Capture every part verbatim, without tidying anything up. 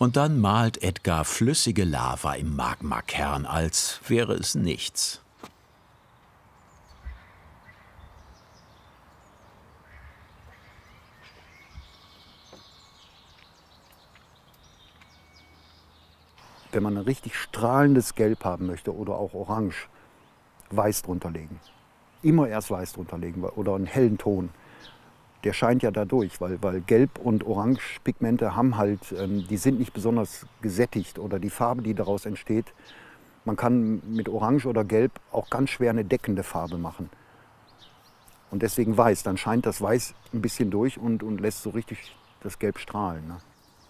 Und dann malt Edgar flüssige Lava im Magmakern, als wäre es nichts. Wenn man ein richtig strahlendes Gelb haben möchte oder auch Orange, Weiß drunter legen. Immer erst Weiß drunter legen oder einen hellen Ton. Der scheint ja dadurch, weil, weil Gelb- und Orange-Pigmente haben halt, ähm, die sind nicht besonders gesättigt oder die Farbe, die daraus entsteht. Man kann mit Orange oder Gelb auch ganz schwer eine deckende Farbe machen. Und deswegen Weiß, dann scheint das Weiß ein bisschen durch und, und lässt so richtig das Gelb strahlen. Ne?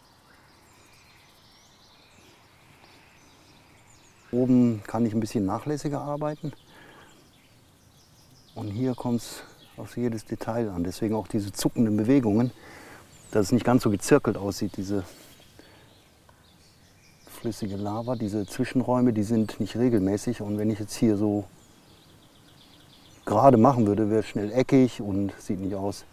Oben kann ich ein bisschen nachlässiger arbeiten. Und hier kommt es auf jedes Detail an. Deswegen auch diese zuckenden Bewegungen, dass es nicht ganz so gezirkelt aussieht. Diese flüssige Lava, diese Zwischenräume, die sind nicht regelmäßig. Und wenn ich jetzt hier so gerade machen würde, wäre es schnell eckig und sieht nicht aus.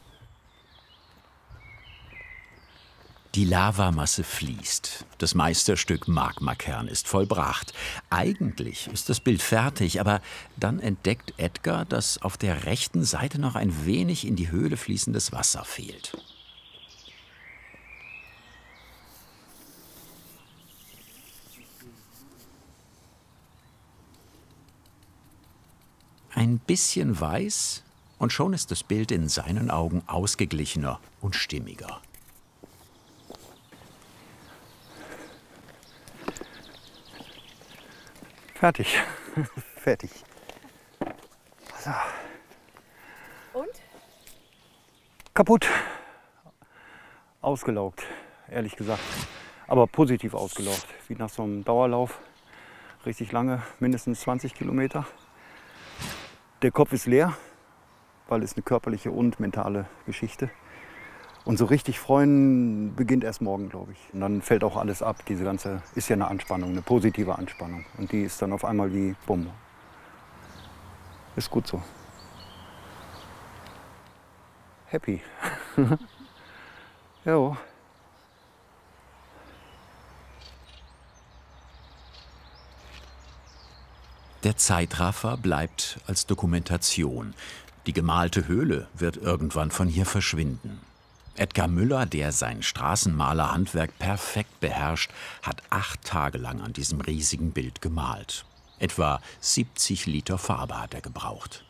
Die Lavamasse fließt. Das Meisterstück Magmakern ist vollbracht. Eigentlich ist das Bild fertig, aber dann entdeckt Edgar, dass auf der rechten Seite noch ein wenig in die Höhle fließendes Wasser fehlt. Ein bisschen weiß und schon ist das Bild in seinen Augen ausgeglichener und stimmiger. Fertig. Fertig. So. Und? Kaputt. Ausgelaugt, ehrlich gesagt. Aber positiv ausgelaugt. Wie nach so einem Dauerlauf. Richtig lange, mindestens zwanzig Kilometer. Der Kopf ist leer, weil es eine körperliche und mentale Geschichte. Und so richtig freuen beginnt erst morgen, glaube ich. Und dann fällt auch alles ab. Diese ganze ist ja eine Anspannung, eine positive Anspannung. Und die ist dann auf einmal wie bumm. Ist gut so. Happy. Jo. Der Zeitraffer bleibt als Dokumentation. Die gemalte Höhle wird irgendwann von hier verschwinden. Edgar Müller, der sein Straßenmalerhandwerk perfekt beherrscht, hat acht Tage lang an diesem riesigen Bild gemalt. Etwa siebzig Liter Farbe hat er gebraucht.